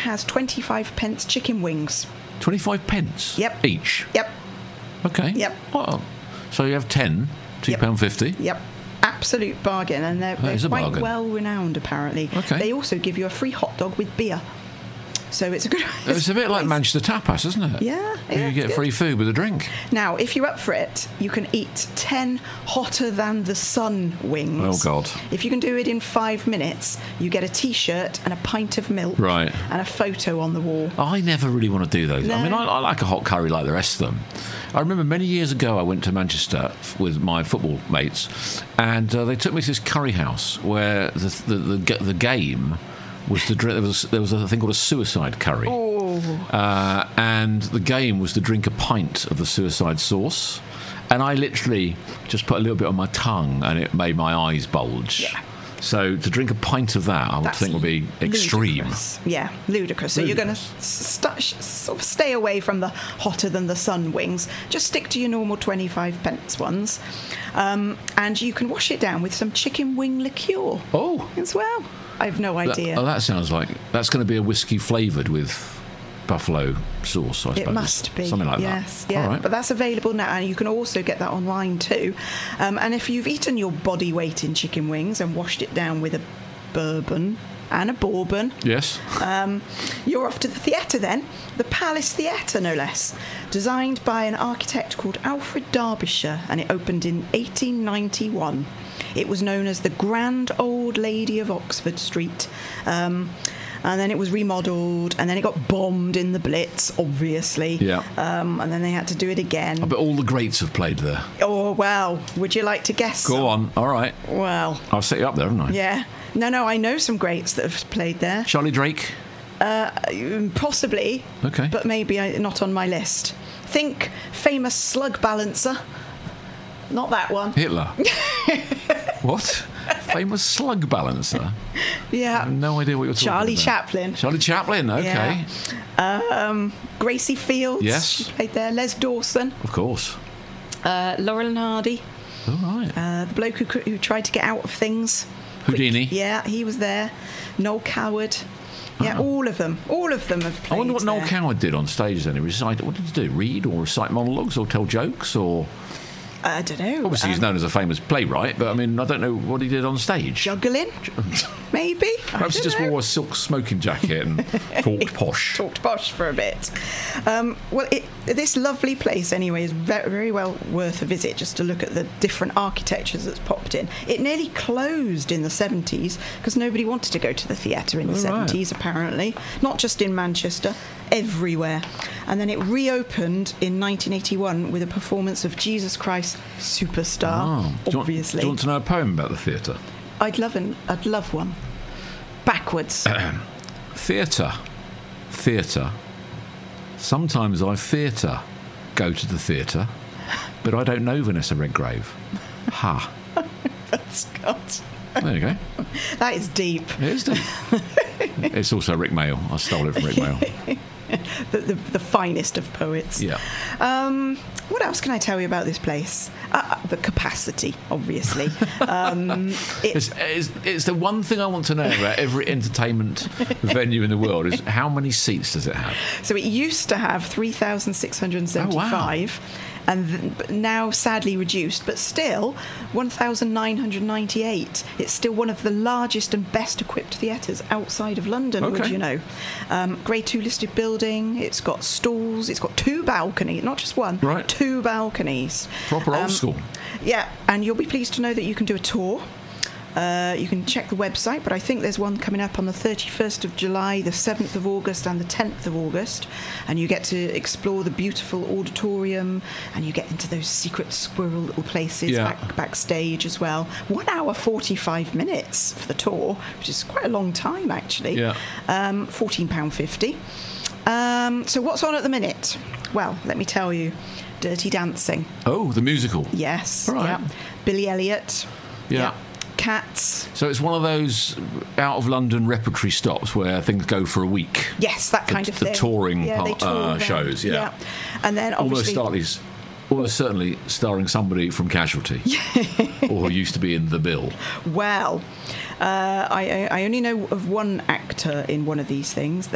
has 25 pence chicken wings. 25 pence? Yep. Each? Yep. Okay. Yep. Well, so you have 10, £2.50. Yep. Absolute bargain, and they're quite bargain. well renowned apparently. Okay. They also give you a free hot dog with beer. So it's a good... It's a bit like Manchester tapas, isn't it? Yeah. You get free food with a drink. Now, if you're up for it, you can eat 10 hotter than the sun wings. Oh, God. If you can do it in 5 minutes, you get a T-shirt and a pint of milk. Right. And a photo on the wall. I never really want to do those. No. I mean, I like a hot curry like the rest of them. I remember many years ago I went to Manchester with my football mates, and they took me to this curry house where the game was to drink. There was a thing called a suicide curry. Oh. And the game was to drink a pint of the suicide sauce. And I literally just put a little bit on my tongue, and it made my eyes bulge. Yeah. So to drink a pint of that, I would think would be extreme. Ludicrous. Yeah, ludicrous. So you're going to sort of stay away from the hotter than the sun wings. Just stick to your normal 25 pence ones. And you can wash it down with some chicken wing liqueur. Oh. As well. I have no idea. That sounds like that's going to be a whiskey flavoured with buffalo sauce, I suppose. It must be. Something like that. Yes, yeah. All right. But that's available now, and you can also get that online too. And if you've eaten your body weight in chicken wings and washed it down with a bourbon and a bourbon, yes, you're off to the theatre then. The Palace Theatre, no less. Designed by an architect called Alfred Derbyshire, and it opened in 1891. It was known as the Grand Old Lady of Oxford Street. And then it was remodelled, and then it got bombed in the Blitz, obviously. Yeah. And then they had to do it again. I bet all the greats have played there. Oh, well, would you like to guess? Go on. All right. Well. I'll set you up there, haven't I? Yeah. No, I know some greats that have played there. Charlie Drake? Possibly. Okay. But maybe not on my list. Think famous slug balancer. Not that one. Hitler? What? Famous slug balancer? Yeah. I have no idea what you're talking about. Charlie Chaplin. Charlie Chaplin, okay. Yeah. Gracie Fields. Yes. She played there. Les Dawson. Of course. Laurel and Hardy. All right. The bloke who tried to get out of things. Houdini. Yeah, he was there. Noel Coward. Yeah, all of them. All of them have played I wonder what Noel there. Coward did on stage then. What did he do? Read or recite monologues or tell jokes or... I don't know. Obviously, he's known as a famous playwright, but I mean, I don't know what he did on stage. Juggling, maybe. Perhaps he just wore a silk smoking jacket and talked posh. Talked posh for a bit. Well, this lovely place, anyway, is very, very well worth a visit just to look at the different architectures that's popped in. It nearly closed in the 70s because nobody wanted to go to the theatre in the 70s, apparently. Not just in Manchester, everywhere. And then it reopened in 1981 with a performance of Jesus Christ Superstar, obviously. Do you want to know a poem about the theatre? I'd love one. Backwards. Theatre. Sometimes I theatre go to the theatre, but I don't know Vanessa Redgrave. Ha. Scott. There you go. That is deep. It is deep. It's also Rick Mail. I stole it from Rick Mail. The finest of poets. Yeah. What else can I tell you about this place? The capacity, obviously. It's the one thing I want to know about every entertainment venue in the world is how many seats does it have? So it used to have 3,675. Oh, wow. And now sadly reduced, but still 1,998. It's still one of the largest and best equipped theatres outside of London, would you know. Grade 2 listed building, it's got stalls, it's got 2 balconies, not just one, right. 2 balconies. Proper old school. Yeah, and you'll be pleased to know that you can do a tour. You can check the website, but I think there's one coming up on the 31st of July, the 7th of August and the 10th of August, and you get to explore the beautiful auditorium, and you get into those secret squirrel little places backstage as well. 1 hour 45 minutes for the tour, which is quite a long time actually. Yeah. £14.50. So what's on at the minute? Well, let me tell you. Dirty Dancing. Oh, the musical. Yes. Right. Yeah. Billy Elliot. Yeah. Cats. So it's one of those out of London repertory stops where things go for a week. Yes, that kind of thing. The touring shows, yeah. And then obviously... Almost certainly starring somebody from Casualty. Or who used to be in The Bill. Well, I only know of one actor in one of these things.